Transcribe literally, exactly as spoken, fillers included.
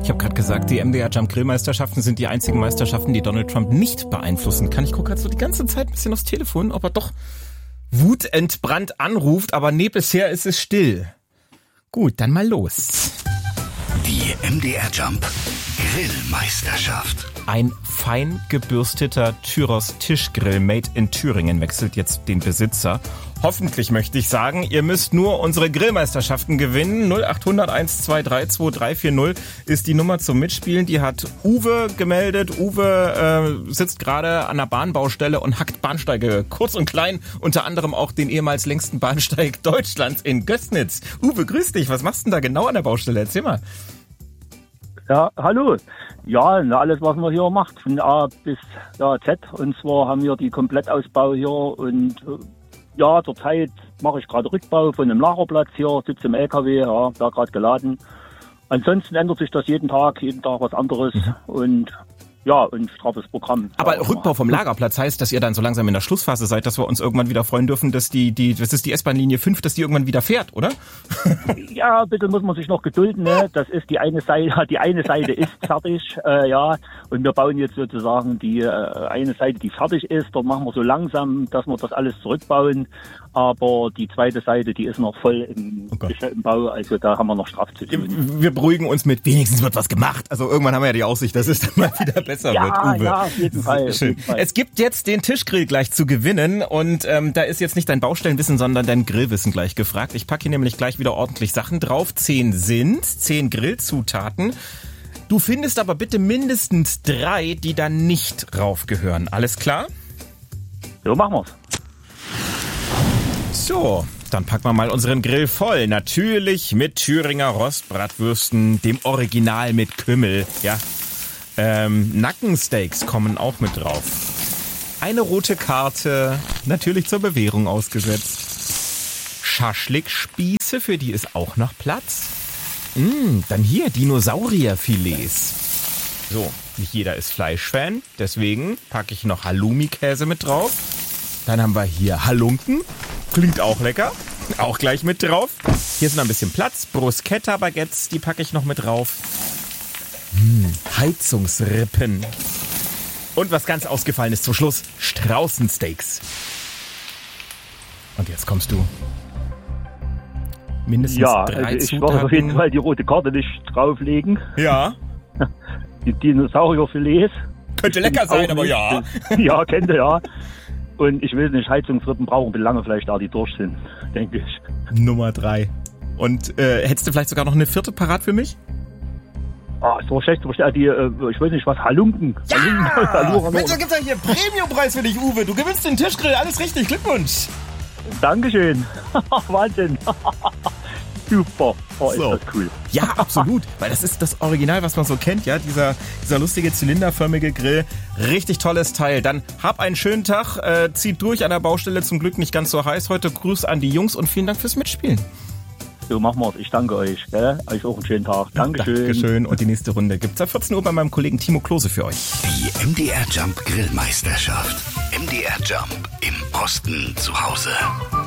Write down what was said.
Ich habe gerade gesagt, die M D R Jump Grillmeisterschaften sind die einzigen Meisterschaften, die Donald Trump nicht beeinflussen kann. Ich gucke gerade so die ganze Zeit ein bisschen aufs Telefon, ob er doch wutentbrannt anruft, aber nee, bisher ist es still. Gut, dann mal los. Die M D R Jump Grillmeisterschaft. Ein fein gebürsteter Tyros Tischgrill made in Thüringen wechselt jetzt den Besitzer. Hoffentlich möchte ich sagen, ihr müsst nur unsere Grillmeisterschaften gewinnen. null acht hundert eins zwei drei zwei drei vier null ist die Nummer zum Mitspielen. Die hat Uwe gemeldet. Uwe äh, sitzt gerade an der Bahnbaustelle und hackt Bahnsteige kurz und klein. Unter anderem auch den ehemals längsten Bahnsteig Deutschlands in Gößnitz. Uwe, grüß dich. Was machst du denn da genau an der Baustelle? Erzähl mal. Ja, hallo. Ja, na, alles, was man hier macht, von A bis ja, Z. Und zwar haben wir die Komplettausbau hier und äh, ja, zurzeit mache ich gerade Rückbau von einem Lagerplatz hier, sitze im L K W, ja, da gerade geladen. Ansonsten ändert sich das jeden Tag, jeden Tag was anderes mhm. und ja, ein straffes Programm. Aber Rückbau vom Lagerplatz heißt, dass ihr dann so langsam in der Schlussphase seid, dass wir uns irgendwann wieder freuen dürfen, dass die, die, das ist die S-Bahn-Linie fünf, dass die irgendwann wieder fährt, oder? Ja, bitte muss man sich noch gedulden, ne? Das ist die eine Seite, die eine Seite ist fertig, äh, ja. Und wir bauen jetzt sozusagen die äh, eine Seite, die fertig ist. Dort machen wir so langsam, dass wir das alles zurückbauen. Aber die zweite Seite, die ist noch voll im, oh im Bau. Also da haben wir noch straff zu tun. Wir beruhigen uns mit, wenigstens wird was gemacht. Also irgendwann haben wir ja die Aussicht, dass es dann mal wieder besser ja, wird, Uwe. Ja, auf jeden Fall, Schön. Auf jeden Fall. Es gibt jetzt den Tischgrill gleich zu gewinnen und ähm, da ist jetzt nicht dein Baustellenwissen, sondern dein Grillwissen gleich gefragt. Ich packe hier nämlich gleich wieder ordentlich Sachen drauf. Zehn sind, zehn Grillzutaten. Du findest aber bitte mindestens drei, die da nicht raufgehören. Alles klar? So machen wir's. So, dann packen wir mal unseren Grill voll. Natürlich mit Thüringer Rostbratwürsten, dem Original mit Kümmel. Ja, ähm, Nackensteaks kommen auch mit drauf. Eine rote Karte, natürlich zur Bewährung ausgesetzt. Schaschlikspieße, für die ist auch noch Platz. Mm, dann hier Dinosaurierfilets. So, nicht jeder ist Fleischfan, deswegen packe ich noch Halloumi-Käse mit drauf. Dann haben wir hier Halunken. Klingt auch lecker. Auch gleich mit drauf. Hier ist noch ein bisschen Platz. Bruschetta-Baguettes, die packe ich noch mit drauf. Hm, Heizungsrippen. Und was ganz ausgefallen ist zum Schluss, Straußensteaks. Und jetzt kommst du. Mindestens ja, drei also ich Zutaten. werde auf jeden Fall die rote Karte nicht drauflegen. Ja. Die Dinosaurierfilets. Könnte lecker sein, aber ja. Ja, könnte ja. Und ich will nicht, Heizungsrippen brauchen, bis lange vielleicht da die durch sind, denke ich. Nummer drei. Und äh, hättest du vielleicht sogar noch eine vierte parat für mich? Ah, so schlecht, die, äh, ich weiß nicht was, Halunken. Ja! Halunken. Mensch, da gibt's ja hier Premiumpreis für dich, Uwe. Du gewinnst den Tischgrill, alles richtig, Glückwunsch. Dankeschön. Wahnsinn. Super. Oh, ist so. Das cool. Ja, absolut. Weil das ist das Original, was man so kennt, ja. Dieser, dieser lustige zylinderförmige Grill. Richtig tolles Teil. Dann hab einen schönen Tag. Äh, zieht durch an der Baustelle. Zum Glück nicht ganz so heiß heute. Grüß an die Jungs und vielen Dank fürs Mitspielen. So machen wir's. Ich danke euch. Gell? Euch auch einen schönen Tag. Dankeschön. Dankeschön. Und die nächste Runde gibt's ab vierzehn Uhr bei meinem Kollegen Timo Klose für euch. Die M D R Jump Grillmeisterschaft. M D R Jump im Osten zu Hause.